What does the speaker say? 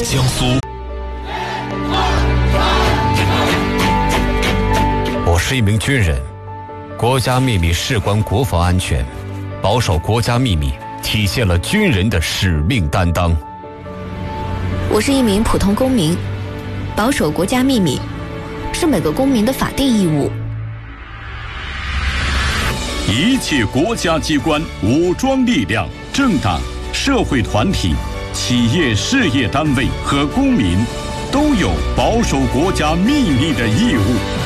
江苏。我是一名军人，国家秘密事关国防安全，保守国家秘密体现了军人的使命担当。 我是一名普通公民，保守国家秘密是每个公民的法定义务。 一切国家机关、武装力量、政党、社会团体、企业事业单位和公民都有保守国家秘密的义务。